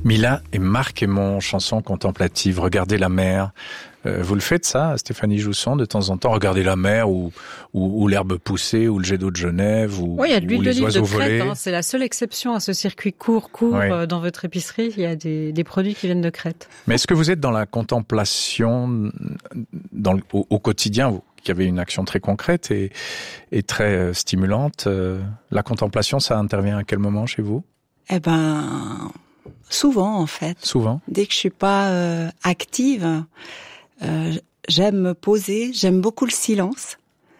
Mila et Marc Aymon, chanson contemplative, regardez la mer. Vous le faites ça, Stéphanie Jousson, de temps en temps, regarder la mer ou l'herbe poussée ou le jet d'eau de Genève ou, oui, il y a de l'huile d'olive de volés. Crète, c'est la seule exception à ce circuit court dans votre épicerie. Il y a des produits qui viennent de Crète. Mais est-ce que vous êtes dans la contemplation au quotidien, vous qui avez une action très concrète et très stimulante? La contemplation, ça intervient à quel moment chez vous? Souvent en fait. Souvent. Dès que je suis pas active, j'aime me poser. J'aime beaucoup le silence.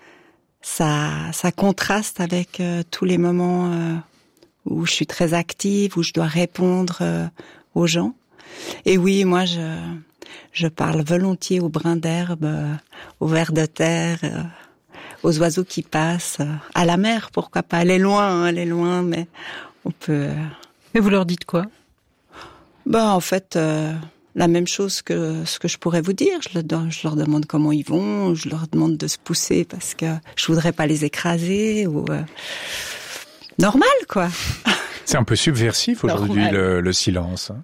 Ça contraste avec tous les moments où je suis très active, où je dois répondre aux gens. Et oui, moi je parle volontiers aux brins d'herbe, aux vers de terre, aux oiseaux qui passent, à la mer, pourquoi pas. Elle est loin, mais on peut. Mais vous leur dites quoi? En fait, la même chose que ce que je pourrais vous dire. Je leur demande comment ils vont, je leur demande de se pousser parce que je voudrais pas les écraser ou normal quoi. C'est un peu subversif aujourd'hui le silence.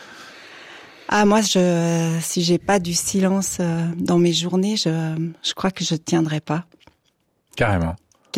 Moi si j'ai pas du silence dans mes journées, je crois que je tiendrai pas. Carrément.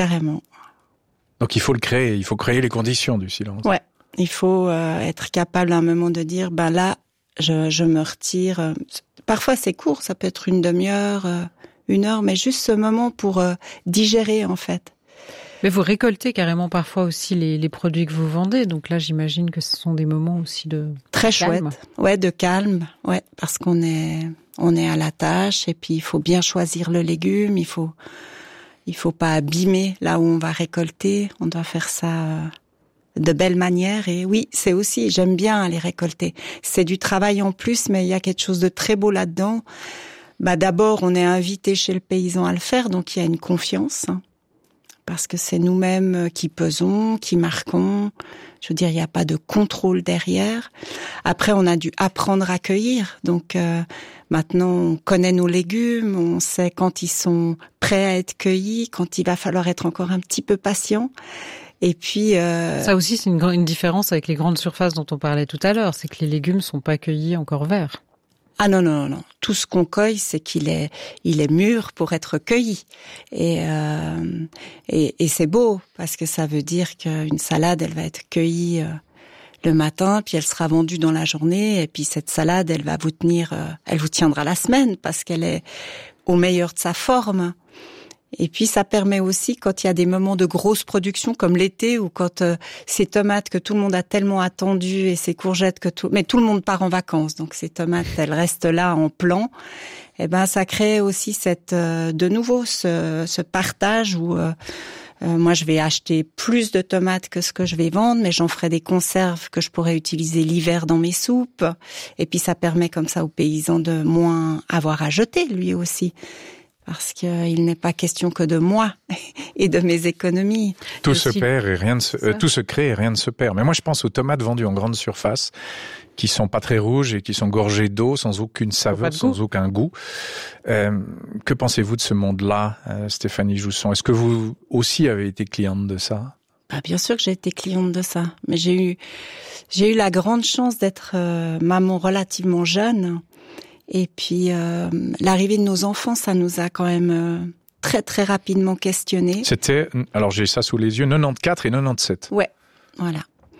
Donc il faut le créer, il faut créer les conditions du silence. Ouais. Il faut être capable à un moment de dire, là, je me retire. Parfois c'est court, ça peut être une demi-heure, 1 heure, mais juste ce moment pour digérer en fait. Mais vous récoltez carrément parfois aussi les produits que vous vendez, donc là j'imagine que ce sont des moments aussi de très calme. Chouette, ouais, de calme, ouais, parce qu'on est à la tâche et puis il faut bien choisir le légume, il faut pas abîmer là où on va récolter, on doit faire ça de belle manière. Et oui, c'est aussi, j'aime bien les récolter. C'est du travail en plus, mais il y a quelque chose de très beau là-dedans. D'abord, on est invité chez le paysan à le faire, donc il y a une confiance, parce que c'est nous-mêmes qui pesons, qui marquons. Je veux dire, il n'y a pas de contrôle derrière. Après, on a dû apprendre à cueillir. Donc maintenant, on connaît nos légumes, on sait quand ils sont prêts à être cueillis, quand il va falloir être encore un petit peu patient. Et puis ça aussi, c'est une différence avec les grandes surfaces dont on parlait tout à l'heure, c'est que les légumes sont pas cueillis encore verts. Ah non. Tout ce qu'on cueille, c'est qu'il est mûr pour être cueilli. Et c'est beau, parce que ça veut dire qu'une salade, elle va être cueillie le matin, puis elle sera vendue dans la journée, et puis cette salade, elle va vous tenir, elle vous tiendra la semaine, parce qu'elle est au meilleur de sa forme. Et puis ça permet aussi, quand il y a des moments de grosse production comme l'été, ou quand ces tomates que tout le monde a tellement attendues et ces courgettes mais tout le monde part en vacances, donc ces tomates elles restent là en plan. Et ça crée aussi de nouveau ce partage où moi je vais acheter plus de tomates que ce que je vais vendre, mais j'en ferai des conserves que je pourrais utiliser l'hiver dans mes soupes. Et puis ça permet comme ça aux paysans de moins avoir à jeter lui aussi. Parce qu'il n'est pas question que de moi et de mes économies. Tout se perd et rien tout se crée et rien ne se perd. Mais moi, je pense aux tomates vendues en grande surface, qui sont pas très rouges et qui sont gorgées d'eau, sans aucune saveur, sans aucun goût. Que pensez-vous de ce monde-là, Stéphanie Jousson? Est-ce que vous aussi avez été cliente de ça? Bien sûr que j'ai été cliente de ça. Mais j'ai eu la grande chance d'être maman relativement jeune. Et puis l'arrivée de nos enfants, ça nous a quand même très très rapidement questionnés. C'était, alors j'ai ça sous les yeux, 94 et 97. Ouais, voilà.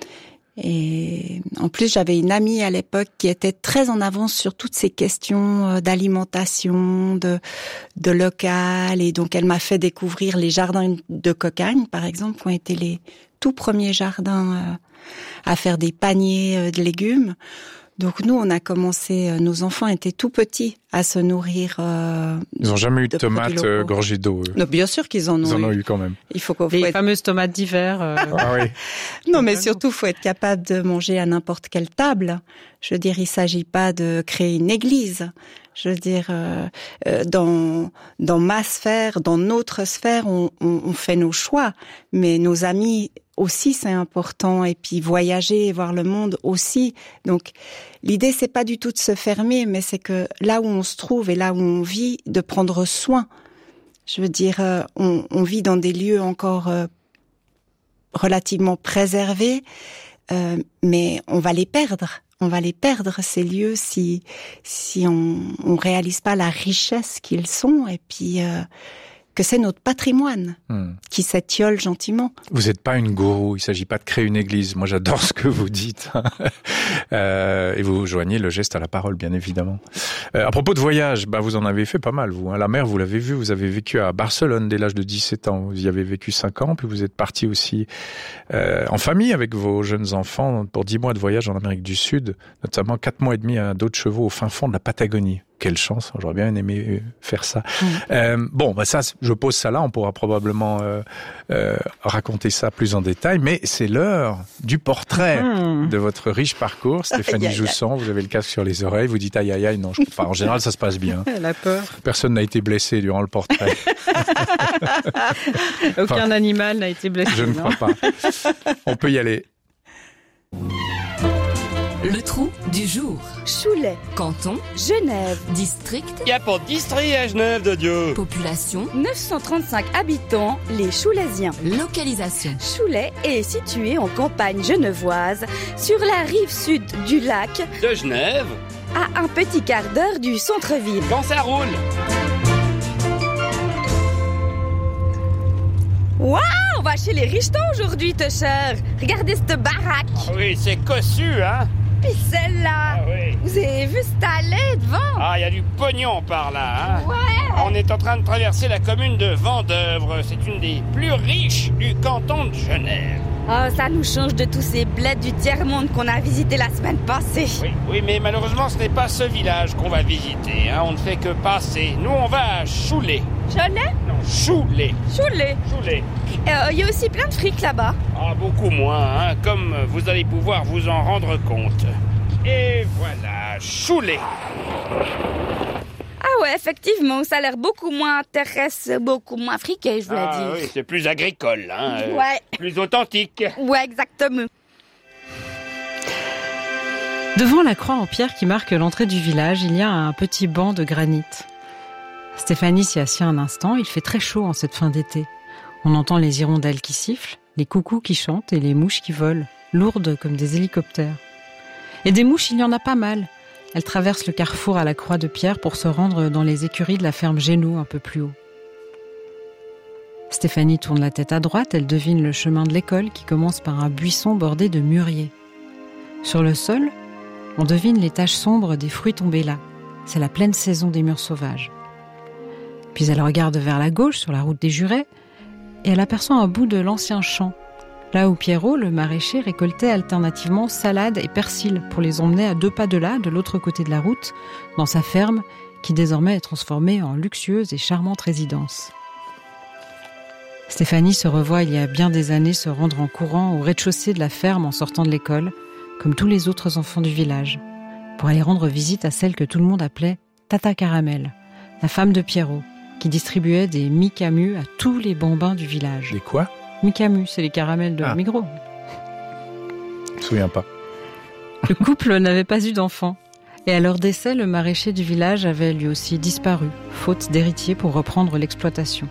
Et en plus, j'avais une amie à l'époque qui était très en avance sur toutes ces questions d'alimentation, de local, et donc elle m'a fait découvrir les jardins de Cocagne, par exemple, qui ont été les tout premiers jardins à faire des paniers de légumes. Donc nous, on a commencé, nos enfants étaient tout petits à se nourrir. Ils n'ont jamais eu de tomates gorgées d'eau. Non, bien sûr qu'ils en ont eu. Ils en ont eu quand même. Les fameuses tomates d'hiver. Ah oui. Non, mais surtout, faut être capable de manger à n'importe quelle table. Je veux dire, il s'agit pas de créer une église. Je veux dire, dans ma sphère, dans notre sphère, on fait nos choix. Mais nos amis aussi, c'est important. Et puis voyager, voir le monde aussi. Donc, l'idée, c'est pas du tout de se fermer, mais c'est que là où on se trouve et là où on vit, de prendre soin. Je veux dire, on vit dans des lieux encore relativement préservés, mais on va les perdre. on va les perdre, ces lieux, si on réalise pas la richesse qu'ils sont, et puis que c'est notre patrimoine qui s'étiole gentiment. Vous n'êtes pas une gourou, il s'agit pas de créer une église. Moi, j'adore ce que vous dites. Et vous joignez le geste à la parole, bien évidemment. À propos de voyage, vous en avez fait pas mal, vous. La mer, vous l'avez vu, vous avez vécu à Barcelone dès l'âge de 17 ans. Vous y avez vécu 5 ans, puis vous êtes parti aussi en famille avec vos jeunes enfants pour 10 mois de voyage en Amérique du Sud, notamment 4 mois et demi à dos de chevaux au fin fond de la Patagonie. Quelle chance, j'aurais bien aimé faire ça. Ça, je pose ça là, on pourra probablement raconter ça plus en détail, mais c'est l'heure du portrait de votre riche parcours. Stéphanie Jousson, vous avez le casque sur les oreilles, vous dites aïe aïe aïe, non, je ne crois pas. En général, ça se passe bien. Elle a peur. Personne n'a été blessé durant le portrait. Aucun animal n'a été blessé. Je ne crois pas. On peut y aller. Le trou du jour. Choulais. Canton. Genève. District. Il n'y a pas de district à Genève, de Dieu. Population. 935 habitants, les Choulaisiens. Localisation. Choulais est situé en campagne genevoise, sur la rive sud du lac, De Genève. à un petit quart d'heure du centre-ville. Quand ça roule. Waouh, on va chez les Richetons aujourd'hui, Tosher. Regardez cette baraque. Ah oui, c'est cossu, hein. Puis celle-là. Ah oui. Vous avez vu cette allée devant? Ah, il y a du pognon par là, hein. Ouais. On est en train de traverser la commune de Vendeuvre. C'est une des plus riches du canton de Genève. Oh, ça nous change de tous ces bleds du tiers-monde qu'on a visités la semaine passée. Oui, mais malheureusement, ce n'est pas ce village qu'on va visiter, hein. On ne fait que passer. Nous, on va à Choulais. Cholet? Non, Choulais. Choulais. Choulais. Il y a aussi plein de fric là-bas. Ah, beaucoup moins, hein, comme vous allez pouvoir vous en rendre compte. Et voilà, Choulais. Ah ouais, effectivement, ça a l'air beaucoup moins intéressant, beaucoup moins friqué, je voulais dire. Oui, c'est plus agricole, hein. Ouais. Plus authentique. Ouais, exactement. Devant la croix en pierre qui marque l'entrée du village, il y a un petit banc de granit. Stéphanie s'y assied un instant, il fait très chaud en cette fin d'été. On entend les hirondelles qui sifflent, les coucous qui chantent et les mouches qui volent, lourdes comme des hélicoptères. Et des mouches, il y en a pas mal. Elles traversent le carrefour à la croix de pierre pour se rendre dans les écuries de la ferme Génaud un peu plus haut. Stéphanie tourne la tête à droite, elle devine le chemin de l'école qui commence par un buisson bordé de mûriers. Sur le sol, on devine les taches sombres des fruits tombés là. C'est la pleine saison des mûres sauvages. Puis elle regarde vers la gauche, sur la route des Jurets, et elle aperçoit un bout de l'ancien champ, là où Pierrot, le maraîcher, récoltait alternativement salade et persil pour les emmener à 2 pas de là, de l'autre côté de la route, dans sa ferme, qui désormais est transformée en luxueuse et charmante résidence. Stéphanie se revoit il y a bien des années se rendre en courant au rez-de-chaussée de la ferme en sortant de l'école, comme tous les autres enfants du village, pour aller rendre visite à celle que tout le monde appelait Tata Caramel, la femme de Pierrot, qui distribuait des mi-camus à tous les bambins du village. Des quoi? Mi-camus, c'est les caramels de Migros. Je me souviens pas. Le couple n'avait pas eu d'enfant. Et à leur décès, le maraîcher du village avait lui aussi disparu, faute d'héritier pour reprendre l'exploitation.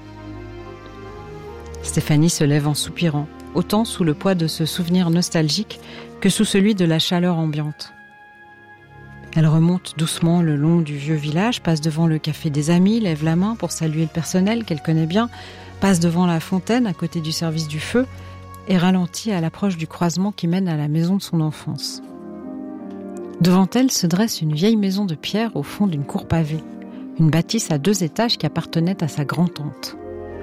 Stéphanie se lève en soupirant, autant sous le poids de ce souvenir nostalgique que sous celui de la chaleur ambiante. Elle remonte doucement le long du vieux village, passe devant le café des amis, lève la main pour saluer le personnel qu'elle connaît bien, passe devant la fontaine à côté du service du feu et ralentit à l'approche du croisement qui mène à la maison de son enfance. Devant elle se dresse une vieille maison de pierre au fond d'une cour pavée, une bâtisse à 2 étages qui appartenait à sa grand-tante.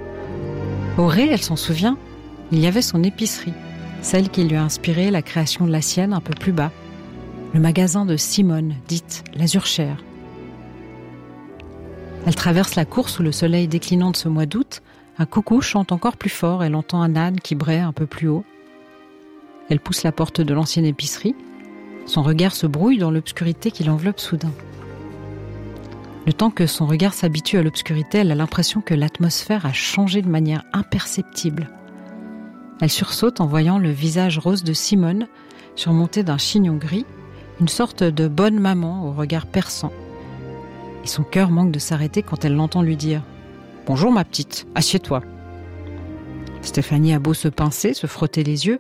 Au rez, elle s'en souvient, il y avait son épicerie, celle qui lui a inspiré la création de la sienne un peu plus bas, le magasin de Simone, dite l'Azurchère. Elle traverse la cour sous le soleil déclinant de ce mois d'août. Un coucou chante encore plus fort, elle entend un âne qui braie un peu plus haut. Elle pousse la porte de l'ancienne épicerie. Son regard se brouille dans l'obscurité qui l'enveloppe soudain. Le temps que son regard s'habitue à l'obscurité, elle a l'impression que l'atmosphère a changé de manière imperceptible. Elle sursaute en voyant le visage rose de Simone, surmonté d'un chignon gris, une sorte de bonne maman au regard perçant. Et son cœur manque de s'arrêter quand elle l'entend lui dire « Bonjour ma petite, assieds-toi ». Stéphanie a beau se pincer, se frotter les yeux,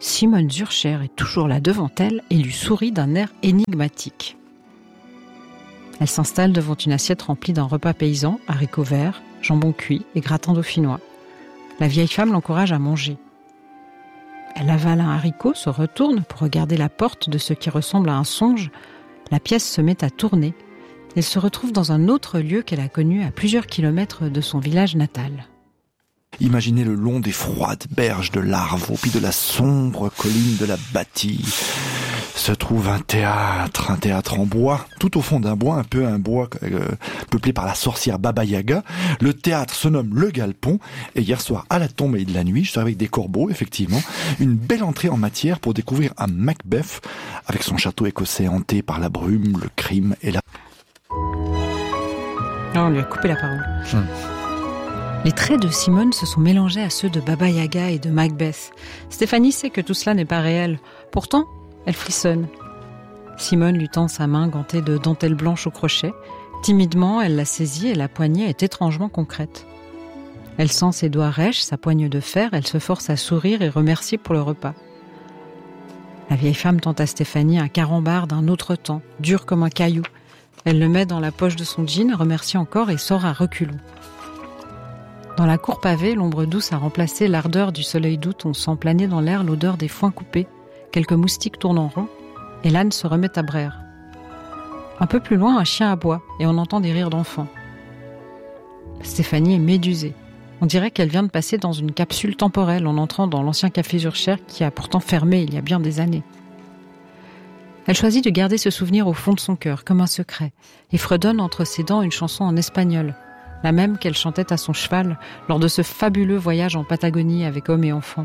Simone Zurcher est toujours là devant elle et lui sourit d'un air énigmatique. Elle s'installe devant une assiette remplie d'un repas paysan, haricots verts, jambon cuit et gratin dauphinois. La vieille femme l'encourage à manger. Elle avale un haricot, se retourne pour regarder la porte de ce qui ressemble à un songe. La pièce se met à tourner. Elle se retrouve dans un autre lieu qu'elle a connu à plusieurs kilomètres de son village natal. Imaginez le long des froides berges de l'Arve, au pied de la sombre colline de la Bâtie, se trouve un théâtre en bois, tout au fond d'un bois, un bois peuplé par la sorcière Baba Yaga. Le théâtre se nomme Le Galpon, et hier soir, à la tombée de la nuit, je suis avec des corbeaux, effectivement, une belle entrée en matière pour découvrir un Macbeth, avec son château écossais hanté par la brume, le crime et la... Non, on lui a coupé la parole. Les traits de Simone se sont mélangés à ceux de Baba Yaga et de Macbeth. Stéphanie sait que tout cela n'est pas réel. Pourtant, elle frissonne. Simone lui tend sa main gantée de dentelle blanche au crochet. Timidement, elle la saisit et la poignée est étrangement concrète. Elle sent ses doigts rêches, sa poigne de fer, elle se force à sourire et remercier pour le repas. La vieille femme tend à Stéphanie un carambar d'un autre temps, dur comme un caillou. Elle le met dans la poche de son jean, remercie encore et sort à reculons. Dans la cour pavée, l'ombre douce a remplacé l'ardeur du soleil d'août. On sent planer dans l'air l'odeur des foins coupés. Quelques moustiques tournent en rond et l'âne se remet à braire. Un peu plus loin, un chien aboie et on entend des rires d'enfants. Stéphanie est médusée. On dirait qu'elle vient de passer dans une capsule temporelle en entrant dans l'ancien café Zurcher qui a pourtant fermé il y a bien des années. Elle choisit de garder ce souvenir au fond de son cœur, comme un secret, et fredonne entre ses dents une chanson en espagnol, la même qu'elle chantait à son cheval lors de ce fabuleux voyage en Patagonie avec hommes et enfants.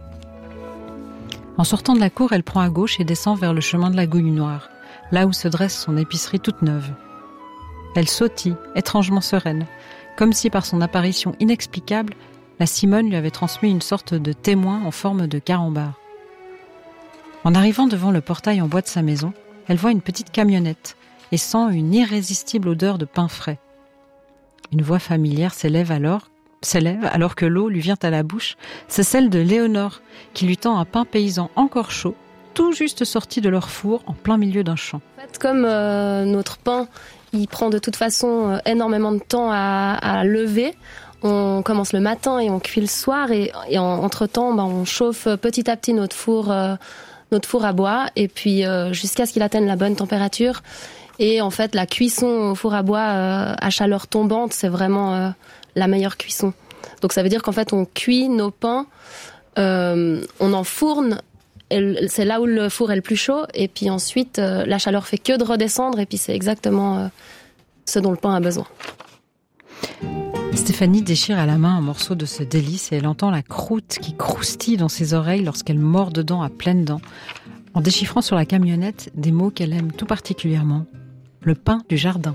En sortant de la cour, elle prend à gauche et descend vers le chemin de la Gouille Noire, là où se dresse son épicerie toute neuve. Elle sautille, étrangement sereine, comme si par son apparition inexplicable, la Simone lui avait transmis une sorte de témoin en forme de carambar. En arrivant devant le portail en bois de sa maison, elle voit une petite camionnette et sent une irrésistible odeur de pain frais. Une voix familière s'élève alors que l'eau lui vient à la bouche. C'est celle de Léonore, qui lui tend un pain paysan encore chaud, tout juste sorti de leur four en plein milieu d'un champ. En fait, comme notre pain, il prend de toute façon énormément de temps à lever, on commence le matin et on cuit le soir et entre-temps, on chauffe petit à petit notre four à bois et puis jusqu'à ce qu'il atteigne la bonne température. Et en fait, la cuisson au four à bois à chaleur tombante, c'est vraiment la meilleure cuisson. Donc ça veut dire qu'en fait, on cuit nos pains, on enfourne, c'est là où le four est le plus chaud, et puis ensuite, la chaleur fait que de redescendre, et puis c'est exactement ce dont le pain a besoin. Stéphanie déchire à la main un morceau de ce délice et elle entend la croûte qui croustille dans ses oreilles lorsqu'elle mord dedans à pleines dents, en déchiffrant sur la camionnette des mots qu'elle aime tout particulièrement. Le pain du jardin.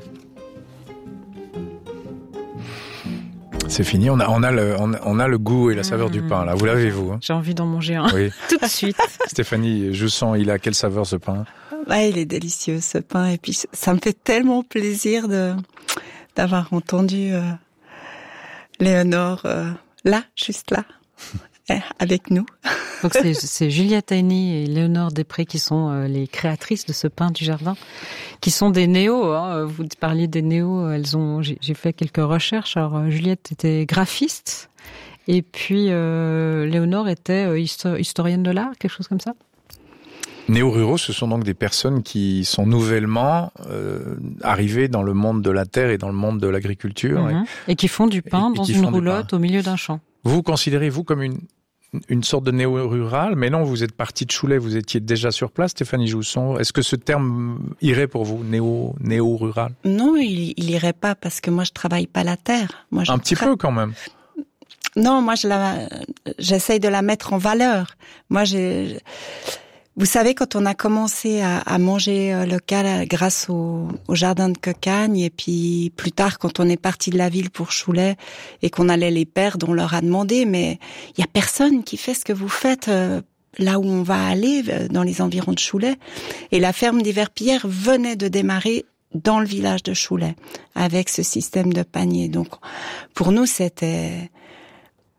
C'est fini, on a le goût et la saveur du pain, là. Vous l'avez, vous, hein? J'ai envie d'en manger un. Oui. Tout de suite. Stéphanie, je sens, il a quelle saveur ce pain? Ouais, il est délicieux, ce pain. Et puis, ça me fait tellement plaisir d'avoir entendu Léonore là, juste là, avec nous. Donc c'est Juliette Haynie et Léonore Després qui sont les créatrices de ce pain du jardin, qui sont des néos. Hein. Vous parliez des néos, j'ai fait quelques recherches. Alors Juliette était graphiste et puis Léonore était historienne de l'art, quelque chose comme ça. Néo-ruraux, ce sont donc des personnes qui sont nouvellement arrivées dans le monde de la terre et dans le monde de l'agriculture. Et qui font du pain dans une roulotte au milieu d'un champ. Vous considérez, vous, comme une sorte de néo-rural, mais non, vous êtes parti de Choulais, vous étiez déjà sur place, Stéphanie Jousson. Est-ce que ce terme irait pour vous, néo-rural? Non, il irait pas, parce que moi, je travaille pas la terre. Moi, un petit peu, quand même. Non, moi, j'essaye de la mettre en valeur. Moi, vous savez, quand on a commencé à manger local grâce au jardin de Cocagne, et puis plus tard, quand on est parti de la ville pour Choulais et qu'on allait les perdre, on leur a demandé, mais il y a personne qui fait ce que vous faites là où on va aller, dans les environs de Choulais. Et la ferme des Verpillières venait de démarrer dans le village de Choulais avec ce système de panier. Donc, pour nous, c'était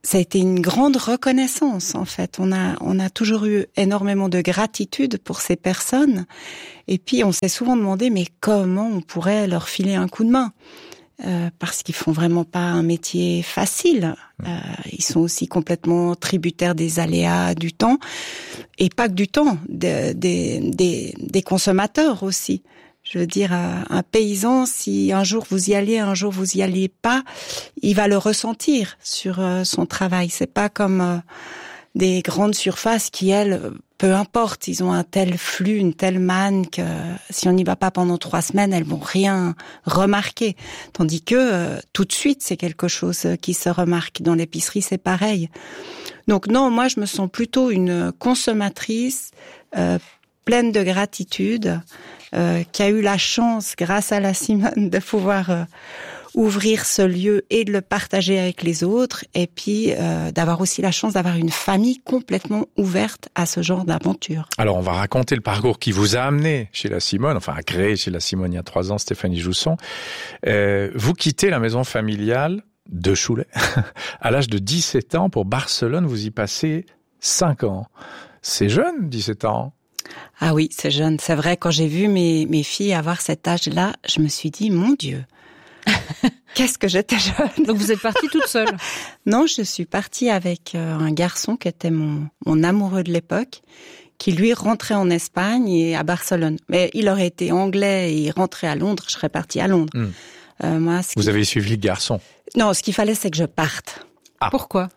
ça a été une grande reconnaissance, en fait. On a toujours eu énormément de gratitude pour ces personnes. Et puis, on s'est souvent demandé, mais comment on pourrait leur filer un coup de main? Parce qu'ils font vraiment pas un métier facile. Ils sont aussi complètement tributaires des aléas du temps. Et pas que du temps, des consommateurs aussi. Je veux dire, un paysan, si un jour vous y allez, un jour vous y alliez pas, il va le ressentir sur son travail. C'est pas comme des grandes surfaces qui, elles, peu importe, ils ont un tel flux, une telle manne que si on n'y va pas pendant 3 semaines, elles vont rien remarquer. Tandis que tout de suite, c'est quelque chose qui se remarque. Dans l'épicerie, c'est pareil. Donc non, moi, je me sens plutôt une consommatrice pleine de gratitude, qui a eu la chance, grâce à la Simone, de pouvoir ouvrir ce lieu et de le partager avec les autres, et puis d'avoir aussi la chance d'avoir une famille complètement ouverte à ce genre d'aventure. Alors, on va raconter le parcours qui vous a amené chez la Simone, enfin, à créer chez la Simone il y a 3 ans, Stéphanie Jousson. Vous quittez la maison familiale de Choulais à l'âge de 17 ans pour Barcelone. Vous y passez 5 ans. C'est jeune, 17 ans. Ah oui, c'est jeune. C'est vrai, quand j'ai vu mes filles avoir cet âge-là, je me suis dit, mon Dieu, qu'est-ce que j'étais jeune. Donc vous êtes partie toute seule? Non, je suis partie avec un garçon qui était mon amoureux de l'époque, qui lui rentrait en Espagne et à Barcelone. Mais il aurait été anglais et il rentrait à Londres, je serais partie à Londres. Moi, vous avez suivi le garçon? Non, ce qu'il fallait, c'est que je parte. Ah. Pourquoi?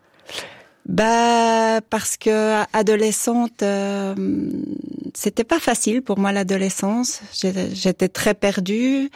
Parce que adolescente, c'était pas facile pour moi l'adolescence. J'étais très perdue.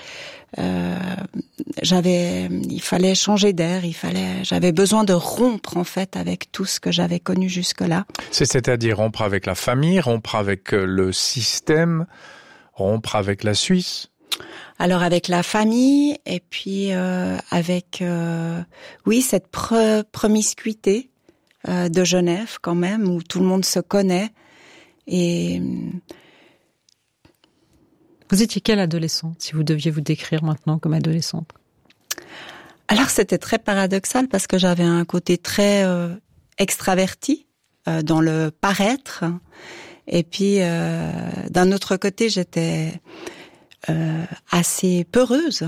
Il fallait changer d'air. J'avais besoin de rompre en fait avec tout ce que j'avais connu jusque-là. C'est-à-dire rompre avec la famille, rompre avec le système, rompre avec la Suisse. Alors avec la famille et puis avec cette promiscuité de Genève quand même, où tout le monde se connaît. Et vous étiez quelle adolescente, si vous deviez vous décrire maintenant comme adolescente? Alors c'était très paradoxal parce que j'avais un côté très extraverti dans le paraître, et puis d'un autre côté j'étais assez peureuse,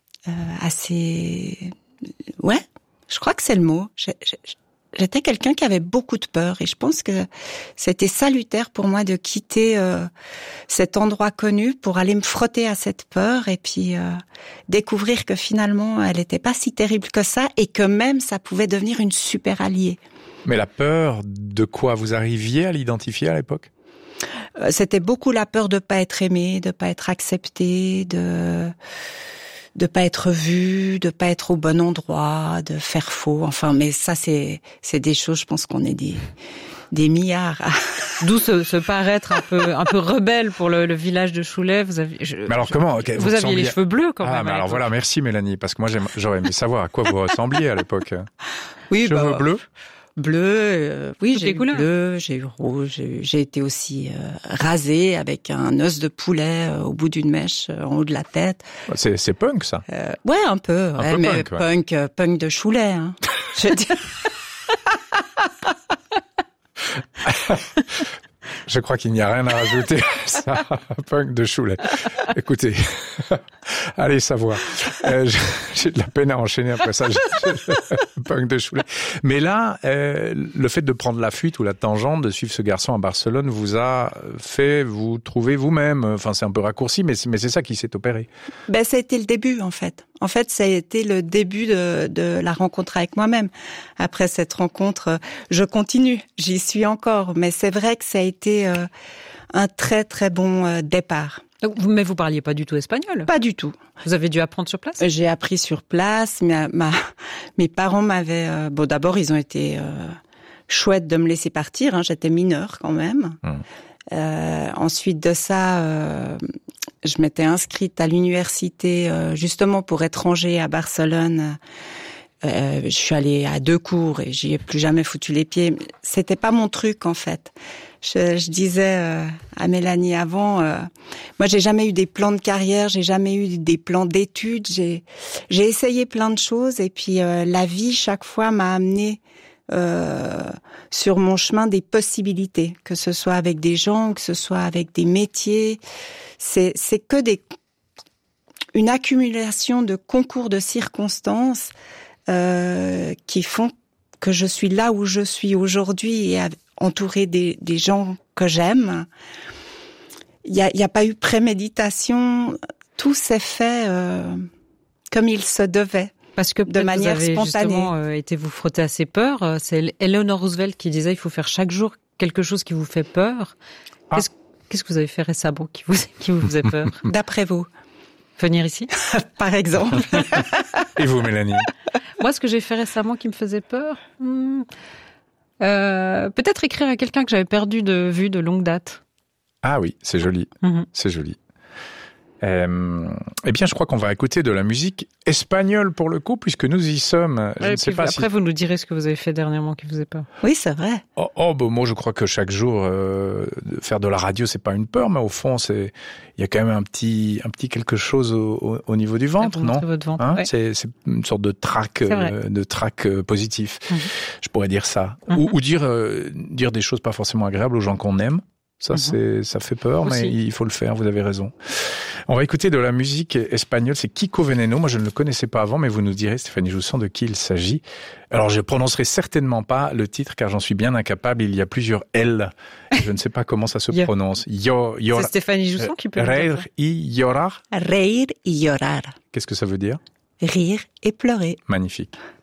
je crois que c'est le mot. J'étais quelqu'un qui avait beaucoup de peur et je pense que c'était salutaire pour moi de quitter cet endroit connu pour aller me frotter à cette peur et puis découvrir que finalement elle n'était pas si terrible que ça et que même ça pouvait devenir une super alliée. Mais la peur de quoi? Vous arriviez à l'identifier à l'époque? C'était beaucoup la peur de pas être aimée, de pas être acceptée, de pas être vue, de pas être au bon endroit, de faire faux. Enfin, mais ça, c'est des choses, je pense qu'on est des milliards. D'où ce paraître un peu rebelle pour le village de Choulais. Mais alors comment? Vous aviez les cheveux bleus quand même. Mais alors voilà, merci Mélanie, parce que moi j'aurais aimé savoir à quoi vous ressembliez à l'époque. Oui, cheveux bleus. Bleu, oui, toutes j'ai eu couleurs. bleu, j'ai eu rouge, j'ai été aussi rasée avec un os de poulet au bout d'une mèche en haut de la tête. C'est punk ça. Ouais, un peu, mais punk de Choulais. Hein. Je veux dire. Je crois qu'il n'y a rien à rajouter à ça. Punk de Choulais. Écoutez, allez savoir. J'ai de la peine à enchaîner après ça. Punk de Choulais. Mais là, le fait de prendre la fuite ou la tangente, de suivre ce garçon à Barcelone, vous a fait vous trouver vous-même. Enfin, c'est un peu raccourci, mais c'est ça qui s'est opéré. Ça a été le début, en fait. En fait, ça a été le début de la rencontre avec moi-même. Après cette rencontre, je continue. J'y suis encore. Mais c'est vrai que ça a été un très, très bon départ. Mais vous parliez pas du tout espagnol? Pas du tout. Vous avez dû apprendre sur place? J'ai appris sur place. Mes parents m'avaient... d'abord, ils ont été chouettes de me laisser partir. Hein. J'étais mineure quand même. Ensuite de ça, je m'étais inscrite à l'université justement pour étrangers à Barcelone. Je suis allée à 2 cours et j'y ai plus jamais foutu les pieds. C'était pas mon truc en fait. Je disais à Mélanie avant, moi j'ai jamais eu des plans de carrière, j'ai jamais eu des plans d'études. J'ai essayé plein de choses et puis la vie chaque fois m'a amenée sur mon chemin des possibilités, que ce soit avec des gens, que ce soit avec des métiers. C'est que une accumulation de concours de circonstances qui font que je suis là où je suis aujourd'hui et entourée des gens que j'aime. Il y a pas eu préméditation, tout s'est fait comme il se devait. Parce que de manière vous avez spontanée. Justement été vous frotter à ces peurs. C'est Eleanor Roosevelt qui disait il faut faire chaque jour quelque chose qui vous fait peur. Qu'est-ce que vous avez fait récemment qui vous faisait peur? D'après vous? Venir ici, par exemple. Et vous, Mélanie? Moi, ce que j'ai fait récemment qui me faisait peur, peut-être écrire à quelqu'un que j'avais perdu de vue de longue date. Ah oui, c'est joli. C'est joli. Eh bien, je crois qu'on va écouter de la musique espagnole pour le coup, puisque nous y sommes. Je ne sais pas après, vous nous direz ce que vous avez fait dernièrement qui vous est peur. Oui, c'est vrai. Moi, je crois que chaque jour, faire de la radio, c'est pas une peur, mais au fond, il y a quand même un petit quelque chose au niveau du ventre, non? Votre ventre, hein, ouais. C'est une sorte de trac positif. Je pourrais dire ça, ou dire des choses pas forcément agréables aux gens qu'on aime. Ça, ça fait peur, aussi. mais il faut le faire, vous avez raison. On va écouter de la musique espagnole, c'est Kiko Veneno. Moi, je ne le connaissais pas avant, mais vous nous direz, Stéphanie Joussan, de qui il s'agit. Alors, je prononcerai certainement pas le titre, car j'en suis bien incapable. Il y a plusieurs L. Je ne sais pas comment ça se prononce. C'est Stéphanie Joussan qui peut le dire. Reír y llorar. Reír y llorar. Qu'est-ce que ça veut dire? Rire et pleurer. Magnifique.